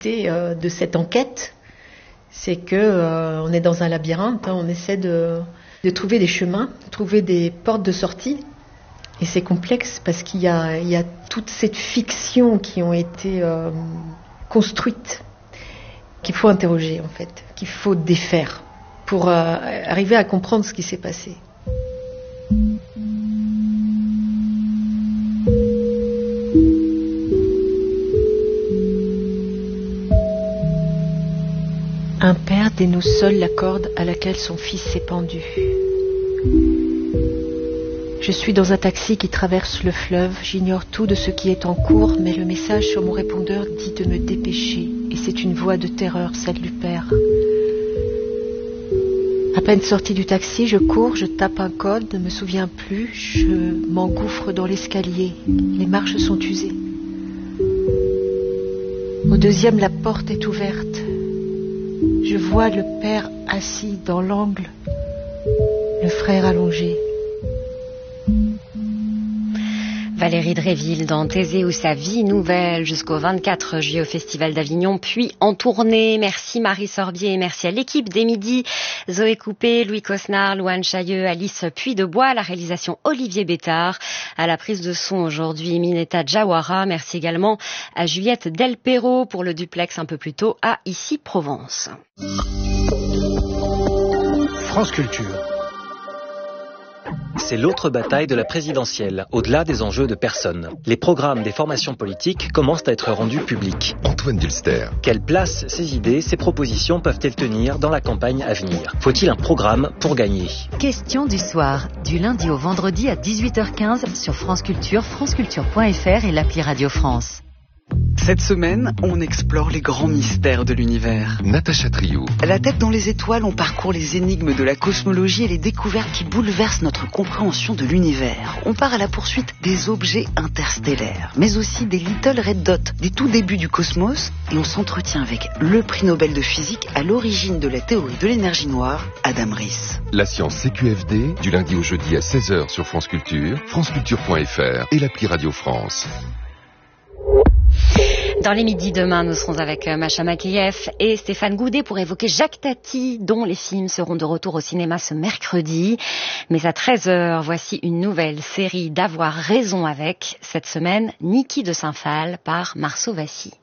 de cette enquête, c'est que on est dans un labyrinthe, on essaie de trouver des chemins, trouver des portes de sortie. Et c'est complexe parce qu'il y a toute cette fiction qui ont été construites, qu'il faut interroger en fait, qu'il faut défaire pour arriver à comprendre ce qui s'est passé. Un père dénoue seul la corde à laquelle son fils s'est pendu. Je suis dans un taxi qui traverse le fleuve, j'ignore tout de ce qui est en cours, mais le message sur mon répondeur dit de me dépêcher, et c'est une voix de terreur, celle du père. À peine sortie du taxi, je cours, je tape un code, ne me souviens plus, je m'engouffre dans l'escalier, les marches sont usées. Au deuxième, la porte est ouverte. Je vois le père assis dans l'angle, le frère allongé. Valérie Dréville dans Thésée ou sa vie nouvelle jusqu'au 24 juillet au Festival d'Avignon, puis en tournée. Merci Marie Sorbier et merci à l'équipe des Midis, Zoé Coupé, Louis Cosnard, Louane Chailleux, Alice Puy-de-Bois, à la réalisation Olivier Bétard, à la prise de son aujourd'hui Mineta Jawara. Merci également à Juliette Delperro pour le duplex un peu plus tôt à Ici Provence. France Culture. C'est l'autre bataille de la présidentielle, au-delà des enjeux de personnes. Les programmes des formations politiques commencent à être rendus publics. Antoine Dulster. Quelle place ces idées, ces propositions peuvent-elles tenir dans la campagne à venir ? Faut-il un programme pour gagner ? Question du soir, du lundi au vendredi à 18h15 sur France Culture, franceculture.fr et l'appli Radio France. Cette semaine, on explore les grands mystères de l'univers. Natacha Triou. La tête dans les étoiles, on parcourt les énigmes de la cosmologie et les découvertes qui bouleversent notre compréhension de l'univers. On part à la poursuite des objets interstellaires, mais aussi des Little Red Dots, des tout débuts du cosmos, et on s'entretient avec le prix Nobel de physique à l'origine de la théorie de l'énergie noire, Adam Riess. La science CQFD, du lundi au jeudi à 16h sur France Culture, franceculture.fr et l'appli Radio France. Dans les midis demain, nous serons avec Macha Makeyev et Stéphane Goudet pour évoquer Jacques Tati, dont les films seront de retour au cinéma ce mercredi. Mais à 13h, voici une nouvelle série d'Avoir raison avec, cette semaine, Niki de Saint-Phal par Marceau Vassy.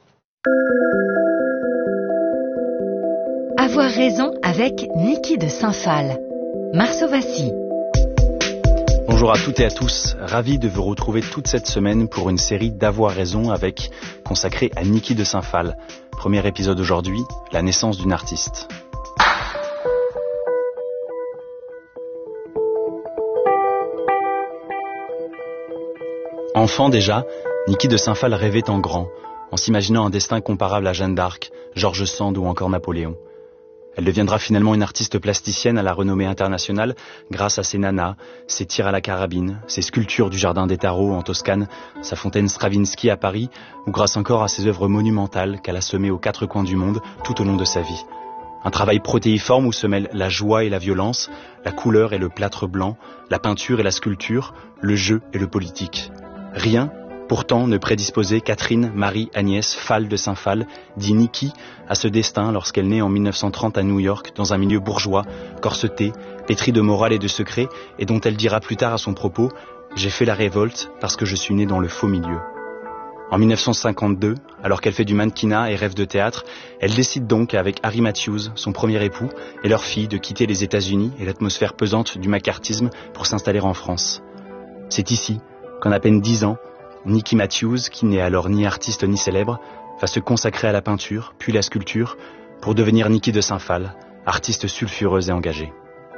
Avoir raison avec Niki de Saint-Phal. Marceau Vassy. Bonjour à toutes et à tous, ravi de vous retrouver toute cette semaine pour une série d'Avoir raison avec, consacrée à Niki de Saint-Phal. Premier épisode aujourd'hui, la naissance d'une artiste. Enfant déjà, Niki de Saint-Phal rêvait en grand, en s'imaginant un destin comparable à Jeanne d'Arc, George Sand ou encore Napoléon. Elle deviendra finalement une artiste plasticienne à la renommée internationale grâce à ses nanas, ses tirs à la carabine, ses sculptures du Jardin des Tarots en Toscane, sa fontaine Stravinsky à Paris ou grâce encore à ses œuvres monumentales qu'elle a semées aux quatre coins du monde tout au long de sa vie. Un travail protéiforme où se mêlent la joie et la violence, la couleur et le plâtre blanc, la peinture et la sculpture, le jeu et le politique. Rien, pourtant, ne prédisposait Catherine Marie Agnès Phal de Saint-Phal, dit Niki, à ce destin lorsqu'elle naît en 1930 à New York, dans un milieu bourgeois, corseté, pétri de morale et de secret, et dont elle dira plus tard à son propos « J'ai fait la révolte parce que je suis née dans le faux milieu ». En 1952, alors qu'elle fait du mannequinat et rêve de théâtre, elle décide donc avec Harry Matthews, son premier époux, et leur fille de quitter les États-Unis et l'atmosphère pesante du macartisme pour s'installer en France. C'est ici qu'en à peine 10 ans, Niki Matthews, qui n'est alors ni artiste ni célèbre, va se consacrer à la peinture, puis la sculpture, pour devenir Niki de Saint-Phal, artiste sulfureuse et engagée.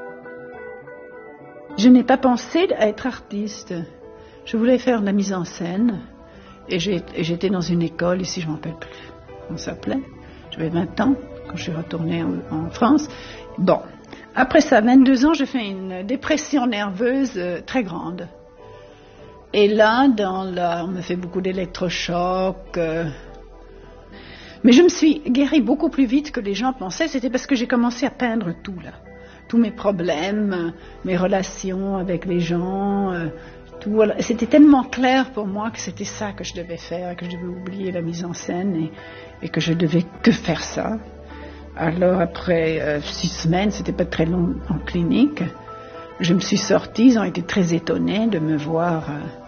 Je n'ai pas pensé à être artiste. Je voulais faire de la mise en scène, et j'étais dans une école, ici je ne me rappelle plus comment ça s'appelait. J'avais 20 ans quand je suis retournée en France. Bon, après ça, 22 ans, je fais une dépression nerveuse très grande. Et là, on me fait beaucoup d'électrochocs. Mais je me suis guérie beaucoup plus vite que les gens pensaient. C'était parce que j'ai commencé à peindre tout, là. Tous mes problèmes, mes relations avec les gens, tout. Voilà. C'était tellement clair pour moi que c'était ça que je devais faire, que je devais oublier la mise en scène et que je devais que faire ça. Alors après 6 semaines, c'était pas très long en clinique, je me suis sortie, ils ont été très étonnés de me voir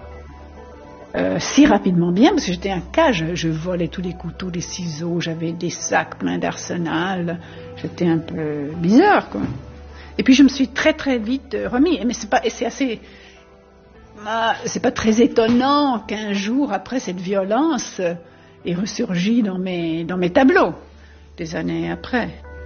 si rapidement bien, parce que j'étais un cas, je volais tous les couteaux, les ciseaux, j'avais des sacs pleins d'arsenal, j'étais un peu bizarre, quoi. Et puis je me suis très très vite remis, mais c'est pas très étonnant qu'un jour après cette violence ait ressurgi dans mes tableaux, des années après.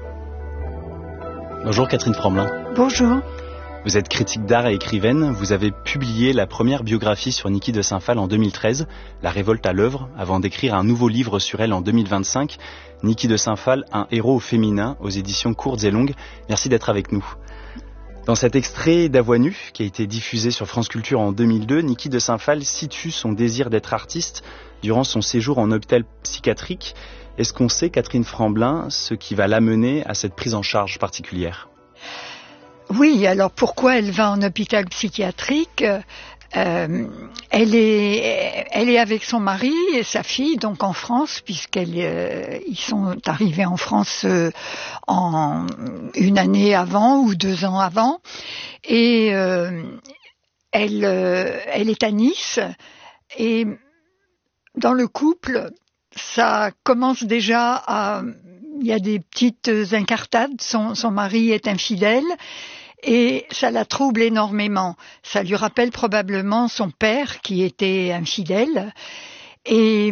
Bonjour Catherine Fromelin. Bonjour. Vous êtes critique d'art et écrivaine. Vous avez publié la première biographie sur Niki de Saint-Phal en 2013, La révolte à l'œuvre, avant d'écrire un nouveau livre sur elle en 2025, Niki de Saint-Phal, un héros féminin, aux éditions Courtes et Longues. Merci d'être avec nous. Dans cet extrait d'À voix nue, qui a été diffusé sur France Culture en 2002, Niki de Saint-Phal situe son désir d'être artiste durant son séjour en hôpital psychiatrique. Est-ce qu'on sait, Catherine Fromelin, ce qui va l'amener à cette prise en charge particulière ? Oui, alors pourquoi elle va en hôpital psychiatrique ? Elle est avec son mari et sa fille, donc en France, ils sont arrivés en France en 1 année avant ou 2 ans avant. Et elle est à Nice. Et dans le couple, ça commence déjà à... Il y a des petites incartades, son mari est infidèle et ça la trouble énormément. Ça lui rappelle probablement son père qui était infidèle et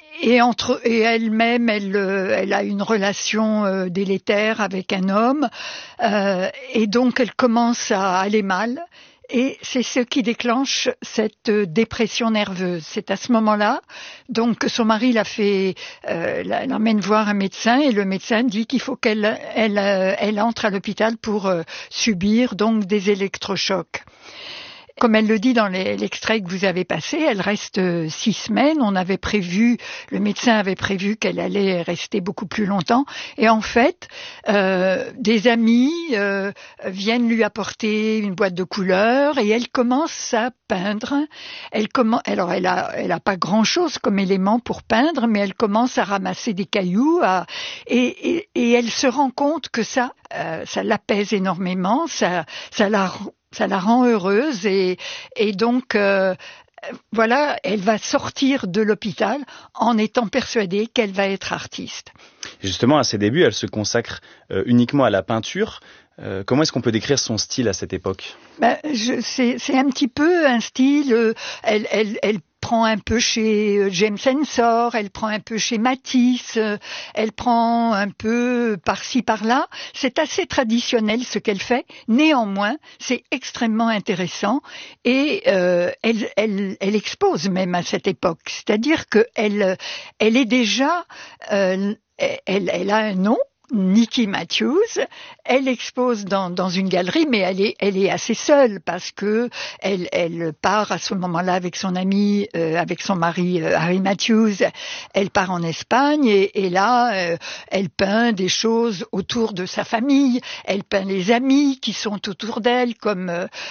elle-même, elle a une relation délétère avec un homme et donc elle commence à aller mal. Et c'est ce qui déclenche cette dépression nerveuse. C'est à ce moment-là, donc, que son mari l'emmène voir un médecin et le médecin dit qu'il faut qu'elle entre à l'hôpital pour subir donc des électrochocs. Comme elle le dit dans l'extrait que vous avez passé, elle reste 6 semaines. Le médecin avait prévu qu'elle allait rester beaucoup plus longtemps. Et en fait, des amis viennent lui apporter une boîte de couleurs et elle commence à peindre. Alors elle a pas grand-chose comme élément pour peindre, mais elle commence à ramasser des cailloux et elle se rend compte que ça l'apaise énormément, ça la rend heureuse et donc voilà, elle va sortir de l'hôpital en étant persuadée qu'elle va être artiste. Justement, à ses débuts, elle se consacre uniquement à la peinture. Comment est-ce qu'on peut décrire son style à cette époque ? C'est un petit peu un style. Elle prend un peu chez James Ensor, elle prend un peu chez Matisse, elle prend un peu par-ci par-là. C'est assez traditionnel ce qu'elle fait. Néanmoins, c'est extrêmement intéressant et elle expose même à cette époque. C'est-à-dire que elle est déjà, elle a un nom. Niki Matthews, elle expose dans une galerie, mais elle est assez seule parce que elle part à ce moment-là avec son ami, avec son mari Harry Matthews. Elle part en Espagne et là, elle peint des choses autour de sa famille. Elle peint les amis qui sont autour d'elle, comme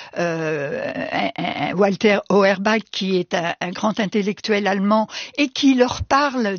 Walter Auerbach, qui est un grand intellectuel allemand et qui leur parle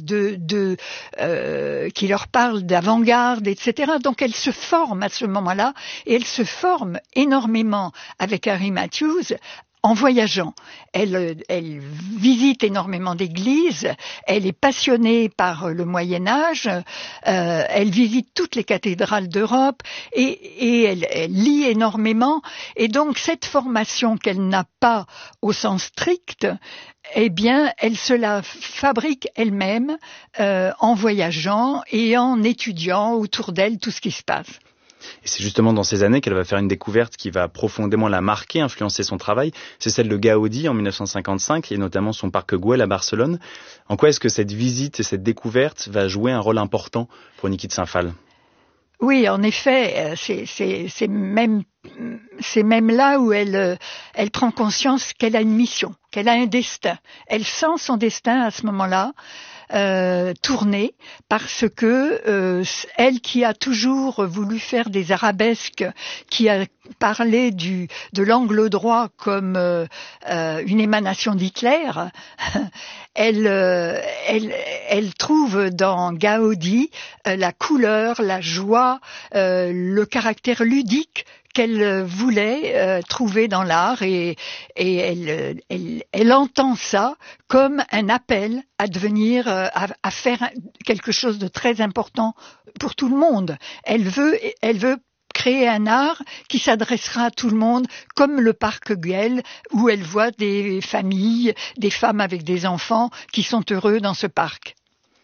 d'avant-garde, etc. Donc elle se forme à ce moment-là et elle se forme énormément avec Harry Matthews en voyageant. Elle visite énormément d'églises, elle est passionnée par le Moyen-Âge, elle visite toutes les cathédrales d'Europe et elle lit énormément. Et donc cette formation qu'elle n'a pas au sens strict, eh bien, elle se la fabrique elle-même en voyageant et en étudiant autour d'elle tout ce qui se passe. Et c'est justement dans ces années qu'elle va faire une découverte qui va profondément la marquer, influencer son travail. C'est celle de Gaudi en 1955 et notamment son parc Güell à Barcelone. En quoi est-ce que cette visite et cette découverte va jouer un rôle important pour Niki de Saint-Phal ? Oui, en effet, c'est même là où elle prend conscience qu'elle a une mission, qu'elle a un destin. Elle sent son destin à ce moment-là. tourner parce que elle qui a toujours voulu faire des arabesques, qui a parlé de l'angle droit comme une émanation d'Hitler, elle trouve dans Gaudi la couleur, la joie, le caractère ludique qu'elle voulait trouver dans l'art et elle entend ça comme un appel à devenir, à faire quelque chose de très important pour tout le monde. Elle veut créer un art qui s'adressera à tout le monde, comme le parc Güell, où elle voit des familles, des femmes avec des enfants qui sont heureux dans ce parc.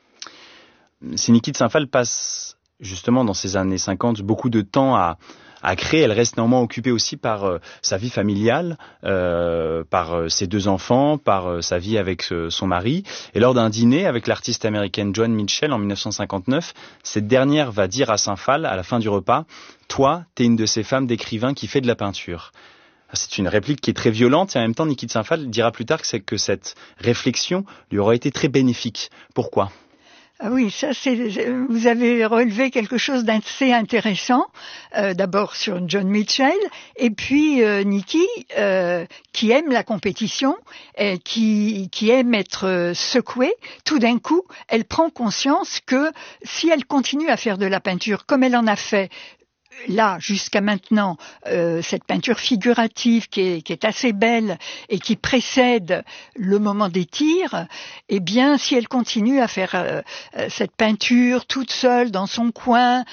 Si Niki de Saint-Phal passe justement dans ces années 50 beaucoup de temps à créer, elle reste néanmoins occupée aussi par sa vie familiale, par ses 2 enfants, par sa vie avec son mari. Et lors d'un dîner avec l'artiste américaine Joan Mitchell en 1959, cette dernière va dire à Saint-Phal, à la fin du repas, « Toi, t'es une de ces femmes d'écrivains qui fait de la peinture ». C'est une réplique qui est très violente et en même temps, Niki de Saint-Phal dira plus tard que cette réflexion lui aura été très bénéfique. Pourquoi ? Ah oui, ça vous avez relevé quelque chose d'assez intéressant, d'abord sur Joan Mitchell, et puis Niki, qui aime la compétition, qui aime être secouée, tout d'un coup, elle prend conscience que si elle continue à faire de la peinture comme elle en a fait, là, jusqu'à maintenant, cette peinture figurative qui est assez belle et qui précède le moment des tirs, eh bien, si elle continue à faire cette peinture toute seule dans son coin,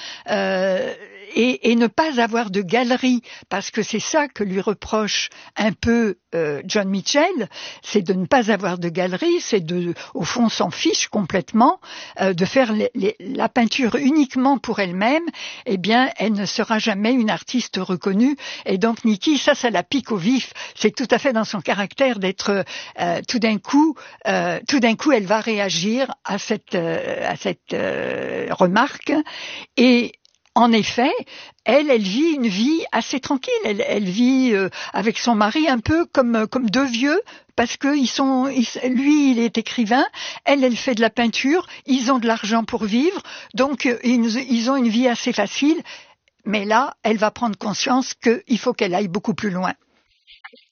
et ne pas avoir de galerie, parce que c'est ça que lui reproche un peu Joan Mitchell, c'est de ne pas avoir de galerie, c'est au fond, s'en fiche complètement, de faire la peinture uniquement pour elle-même, eh bien, elle ne sera jamais une artiste reconnue. Et donc, Niki, ça la pique au vif. C'est tout à fait dans son caractère d'être, tout d'un coup, elle va réagir à cette remarque. Et en effet, elle vit une vie assez tranquille. Elle vit avec son mari un peu comme 2 vieux, parce que lui, il est écrivain, elle fait de la peinture, ils ont de l'argent pour vivre, donc ils ont une vie assez facile. Mais là, elle va prendre conscience qu'il faut qu'elle aille beaucoup plus loin.